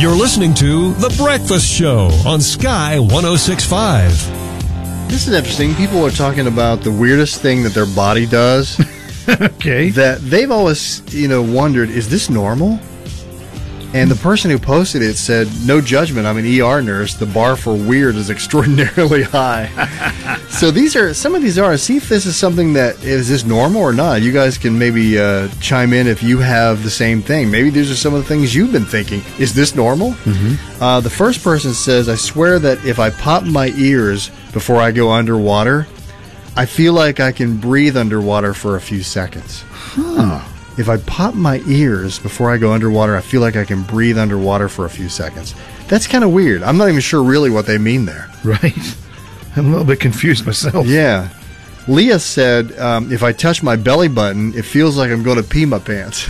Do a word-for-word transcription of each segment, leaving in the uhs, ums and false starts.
You're listening to The Breakfast Show on Sky one oh six point five. This is interesting. People are talking about the weirdest thing that their body does. Okay. That they've always, you know, wondered, is this normal? And the person who posted it said, no judgment, I'm an E R nurse. The bar for weird is extraordinarily high. So these are, some of these are, see if this is something that, is this normal or not? You guys can maybe uh, chime in if you have the same thing. Maybe these are some of the things you've been thinking. Is this normal? Mm-hmm. Uh, the first person says, I swear that if I pop my ears before I go underwater, I feel like I can breathe underwater for a few seconds. Huh. If I pop my ears before I go underwater, I feel like I can breathe underwater for a few seconds. That's kind of weird. I'm not even sure really what they mean there. Right. I'm a little bit confused myself. Yeah. Leah said, um, if I touch my belly button, it feels like I'm going to pee my pants.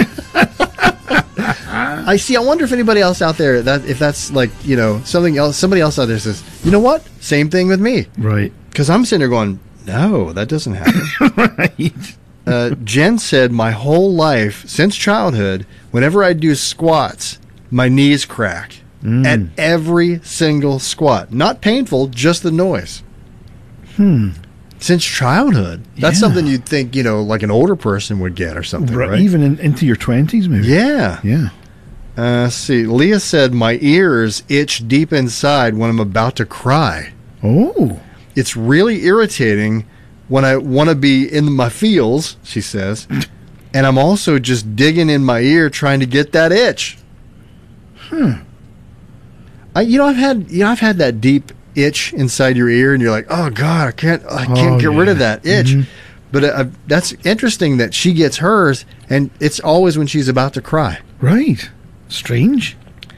I see. I wonder if anybody else out there, that if that's like, you know, something else, somebody else out there says, you know what? Same thing with me. Right. Because I'm sitting there going, no, that doesn't happen. Right. Uh, Jen said, my whole life, since childhood, whenever I do squats, my knees crack. Mm. At every single squat. Not painful, just the noise. Hmm. Since childhood. That's Yeah. something you'd think, you know, like an older person would get or something, right? right? Even in, into your twenties, maybe? Yeah. Yeah. Uh, let's see. Leah said, my ears itch deep inside when I'm about to cry. Oh. It's really irritating when I want to be in my feels, she says, and I'm also just digging in my ear trying to get that itch. Hmm. I, you know, I've had, you know, I've had that deep itch inside your ear, and you're like, oh God, I can't, I can't Oh, get yeah. rid of that itch. Mhm. But uh, that's interesting that she gets hers, and it's always when she's about to cry. Right. Strange.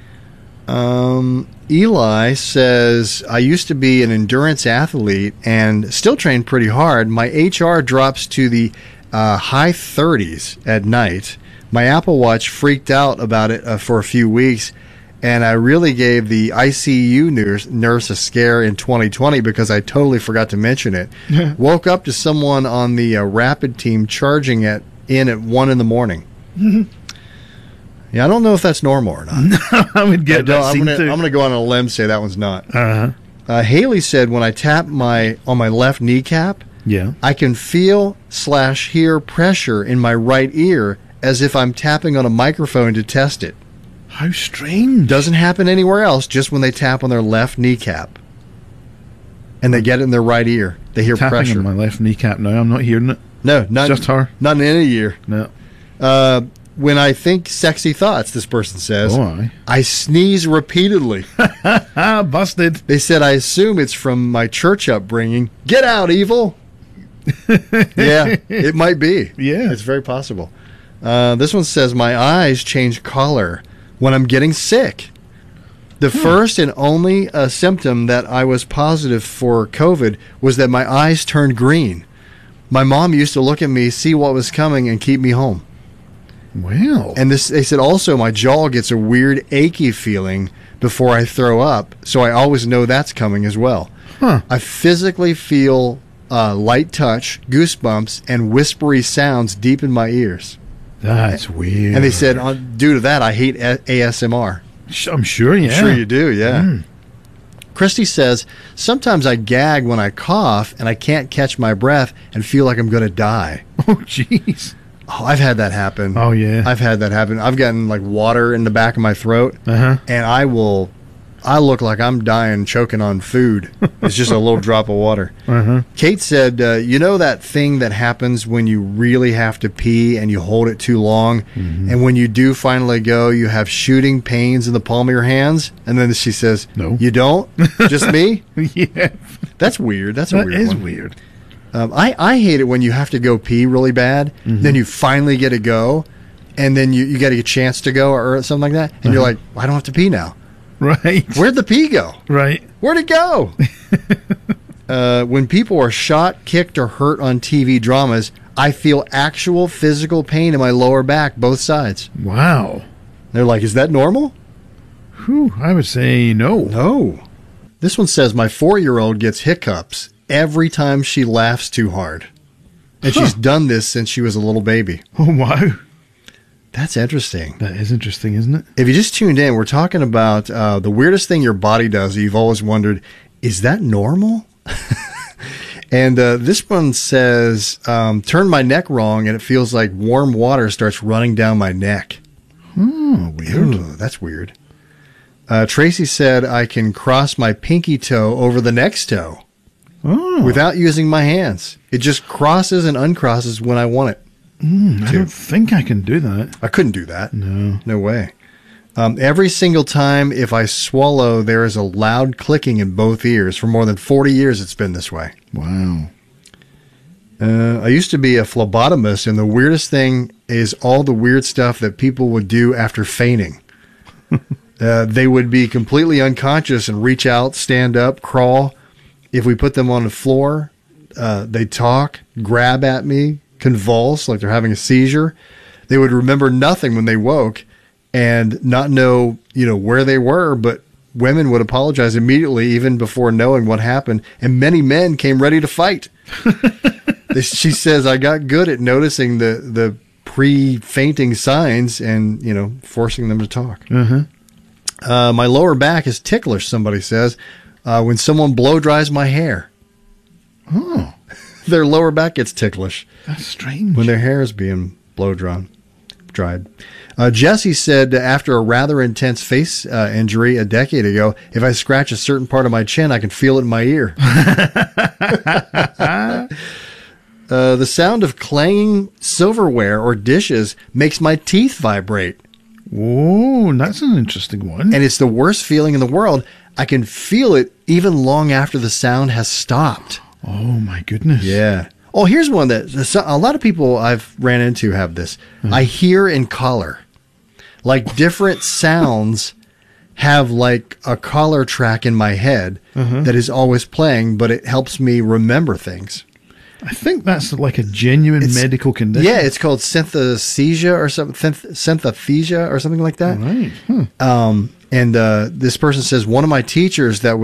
Um, Eli says, I used to be an endurance athlete and still train pretty hard. My H R drops to the uh, high thirties at night. My Apple Watch freaked out about it uh, for a few weeks, and I really gave the I C U nurse, nurse a scare in twenty twenty because I totally forgot to mention it. Woke up to someone on the uh, rapid team charging it in at one in the morning. Yeah, I don't know if that's normal or not. I would get I don't- that I'm scene gonna, too. I'm gonna go on a limb and say that one's not. Uh-huh. Uh, Haley said, when I tap my on my left kneecap, Yeah. I can feel slash hear pressure in my right ear as if I'm tapping on a microphone to test it. How strange. Doesn't happen anywhere else, just when they tap on their left kneecap. And they get it in their right ear. They hear Tapping pressure. on my left kneecap now. I'm not hearing it. No, not Just her? Not in any ear. No. Uh, when I think sexy thoughts, this person says, Oh, aye. I sneeze repeatedly. Ah, busted. They said, I assume it's from my church upbringing. Get out, evil. Yeah, it might be. Yeah. It's very possible. Uh, this one says, my eyes change color when I'm getting sick. The Hmm. first and only uh, symptom that I was positive for COVID was that my eyes turned green. My mom used to look at me, see what was coming, and keep me home. Well. And this, they said also my jaw gets a weird achy feeling before I throw up, so I always know that's coming as well. Huh. I physically feel uh, light touch, goosebumps, and whispery sounds deep in my ears. That's weird. And they said, uh, due to that, I hate A- ASMR. Sh- I'm sure, yeah. I'm sure you do, yeah. Mm. Christy says, sometimes I gag when I cough and I can't catch my breath and feel like I'm going to die. Oh, jeez. Oh, I've had that happen. Oh, yeah. I've had that happen. I've gotten like water in the back of my throat, Uh-huh. and I will, I look like I'm dying, choking on food. It's just a little drop of water. Uh-huh. Kate said, uh, you know that thing that happens when you really have to pee and you hold it too long, Mm-hmm. and when you do finally go, you have shooting pains in the palm of your hands? And then she says, No. You don't? Just me? Yeah. That's weird. That's a That weird is one. weird. Um, I, I hate it when you have to go pee really bad, Mm-hmm. then you finally get to go, and then you, you get a chance to go or something like that, and Uh-huh. you're like, I don't have to pee now. Right. Where'd the pee go? Right. Where'd it go? uh, when people are shot, kicked, or hurt on T V dramas, I feel actual physical pain in my lower back, both sides. Wow. They're like, is that normal? Whew, I would say no. No. This one says, my four-year-old gets hiccups every time she laughs too hard. And Huh. she's done this since she was a little baby. Oh, wow. That's interesting. That is interesting, isn't it? If you just tuned in, we're talking about uh, the weirdest thing your body does that you've always wondered, is that normal? And uh, this one says, um, turn my neck wrong and it feels like warm water starts running down my neck. Oh, weird. Ooh, that's weird. Uh, Tracy said, I can cross my pinky toe over the next toe Oh. without using my hands. It just crosses and uncrosses when I want it. Mm, I don't think I can do that. I couldn't do that. No. No way. Um, every single time if I swallow, there is a loud clicking in both ears. For more than forty years, it's been this way. Wow. Uh, I used to be a phlebotomist, and the weirdest thing is all the weird stuff that people would do after fainting. uh, they would be completely unconscious and reach out, stand up, crawl. If we put them on the floor, uh, they talk, grab at me, convulse like they're having a seizure. They would remember nothing when they woke and not know, you know, where they were, but women would apologize immediately, even before knowing what happened. And many men came ready to fight. She says, I got good at noticing the, the pre-fainting signs and, you know, forcing them to talk. Uh-huh. Uh, my lower back is ticklish, somebody says, uh, when someone blow dries my hair. Oh, Their lower back gets ticklish that's strange. when their hair is being blow drawn, dried. Uh, Jesse said after a rather intense face uh, injury a decade ago, if I scratch a certain part of my chin, I can feel it in my ear. uh, the sound of clanging silverware or dishes makes my teeth vibrate. Whoa, that's an interesting one. And it's the worst feeling in the world. I can feel it even long after the sound has stopped. Oh, my goodness. Yeah. Oh, here's one that a lot of people I've ran into have this. Mm-hmm. I hear in color. Like different sounds have like a color track in my head Uh-huh. that is always playing, but it helps me remember things. I think that's like a genuine It's- medical condition. Yeah, it's called synesthesia or something, synth- synesthesia or something like that. Right. Hmm. Um, and uh, this person says, one of my teachers that